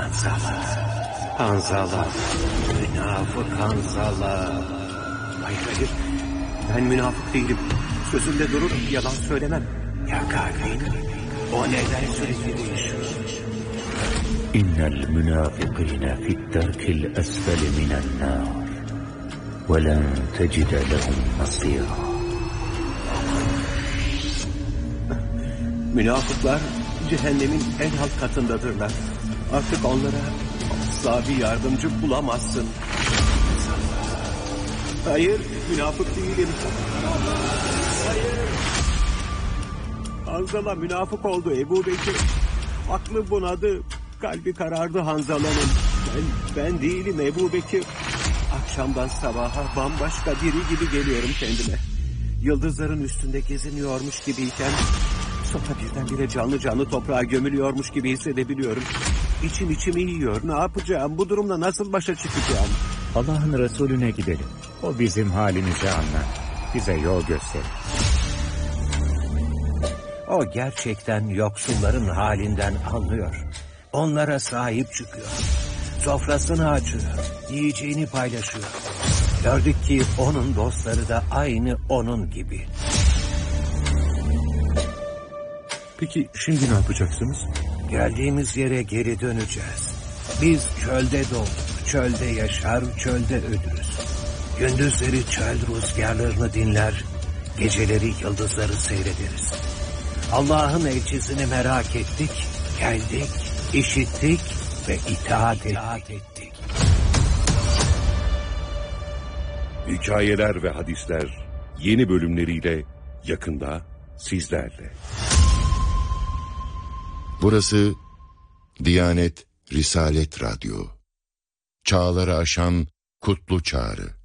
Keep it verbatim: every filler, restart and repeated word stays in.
Hanzala. Hanzala. Münafık Hanzala. Hayır hayır. Ben münafık değilim. Sözümde dururum, yalan söylemem. Ya kalbin, o neden sürekli değişiyor? İnnel münafıkîne fi'd-derkil esfeli minennâr ve len tecide lehum nasîrâ. Münafıklar cehennemin en alt katındadırlar. Artık onlara asla bir yardımcı bulamazsın. Hayır, münafık değilim. Hayır. Hanzala münafık oldu Ebu Bekir. Aklı bunadı, kalbi karardı Hanzala'nın. Ben, ben değilim Ebu Bekir. Akşamdan sabaha bambaşka biri gibi geliyorum kendime. Yıldızların üstünde geziniyormuş gibiyken... sonra birdenbire canlı canlı toprağa gömülüyormuş gibi hissedebiliyorum. İçim içimi yiyor. Ne yapacağım? Bu durumla nasıl başa çıkacağım? Allah'ın Resulüne gidelim. O bizim halimizi anlar. Bize yol gösterir. O gerçekten yoksulların halinden anlıyor. Onlara sahip çıkıyor. Sofrasını açıyor. Yiyeceğini paylaşıyor. Gördük ki onun dostları da aynı onun gibi. Peki şimdi ne yapacaksınız? Geldiğimiz yere geri döneceğiz. Biz çölde doğduk, çölde yaşar, çölde ölürüz. Gündüzleri çöl rüzgarlarını dinler, geceleri yıldızları seyrederiz. Allah'ın elçisini merak ettik, geldik, işittik ve itaat ettik. Hikayeler ve hadisler yeni bölümleriyle yakında sizlerle. Burası Diyanet Risalet Radyo. Çağları aşan kutlu çağrı.